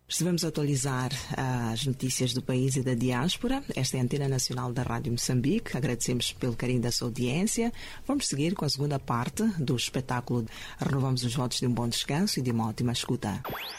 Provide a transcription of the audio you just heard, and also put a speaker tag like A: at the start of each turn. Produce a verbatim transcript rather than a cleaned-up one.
A: Estivemos a atualizar as notícias do país e da diáspora. Esta é a Antena Nacional da Rádio Moçambique. Agradecemos pelo carinho da sua audiência. Vamos seguir com a segunda parte do espetáculo. Renovamos os votos de um bom descanso e de uma ótima escuta.